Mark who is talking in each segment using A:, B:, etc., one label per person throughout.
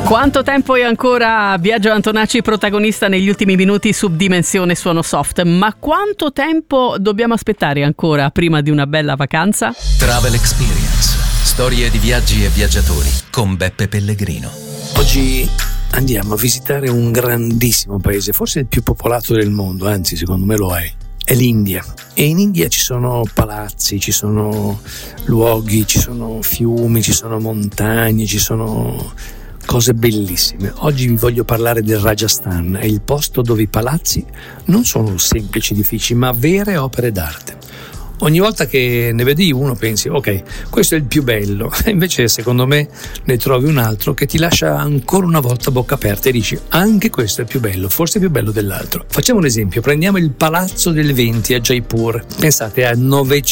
A: Quanto tempo è ancora Biagio Antonacci protagonista negli ultimi minuti su Dimensione Suono Soft, ma quanto tempo dobbiamo aspettare ancora prima di una bella vacanza?
B: Travel Experience, storie di viaggi e viaggiatori con Beppe Pellegrino.
C: Oggi andiamo a visitare un grandissimo paese, forse il più popolato del mondo, anzi secondo me lo è l'India. E in India ci sono palazzi, ci sono luoghi, ci sono fiumi, ci sono montagne, ci sono cose bellissime. Oggi vi voglio parlare del Rajasthan, è il posto dove i palazzi non sono semplici edifici, ma vere opere d'arte. Ogni volta che ne vedi uno pensi, ok, questo è il più bello, e invece secondo me ne trovi un altro che ti lascia ancora una volta a bocca aperta e dici, anche questo è più bello, forse più bello dell'altro. Facciamo un esempio, prendiamo il Palazzo del Venti a Jaipur, pensate, ha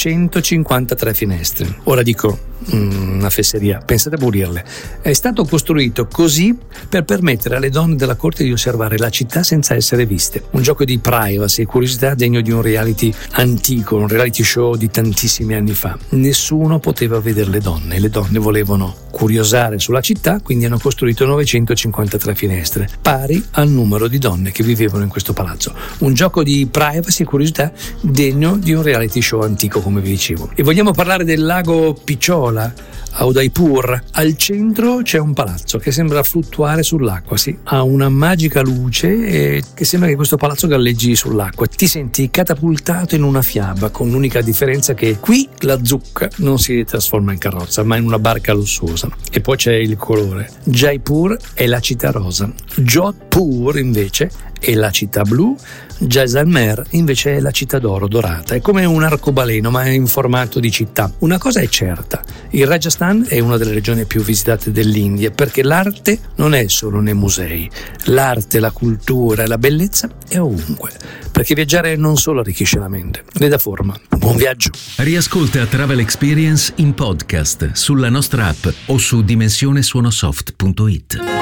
C: 953 finestre. Ora dico, una fesseria, pensate a pulirle. È stato costruito così per permettere alle donne della corte di osservare la città senza essere viste. Un gioco di privacy e curiosità degno di un reality antico, un reality show di tantissimi anni fa. Nessuno poteva vedere le donne volevano curiosare sulla città, quindi hanno costruito 953 finestre, pari al numero di donne che vivevano in questo palazzo. Un gioco di privacy e curiosità degno di un reality show antico, come vi dicevo. E vogliamo parlare del lago Pichola a Udaipur. Al centro c'è un palazzo che sembra fluttuare sull'acqua, sì, ha una magica luce e che sembra che questo palazzo galleggi sull'acqua. Ti senti catapultato in una fiaba, con l'unica differenza che qui la zucca non si trasforma in carrozza ma in una barca lussuosa. E poi c'è il colore. Jaipur è la città rosa, Jodhpur invece è la città blu, Jaisalmer invece è la città d'oro dorata. È come un arcobaleno ma è in formato di città. Una cosa è certa, il Rajasthan è una delle regioni più visitate dell'India perché l'arte non è solo nei musei, l'arte, la cultura e la bellezza è ovunque, perché viaggiare non solo arricchisce la mente, le dà forma. Buon viaggio!
B: Riascolta Travel Experience in podcast sulla nostra app o su dimensionesuonosoft.it.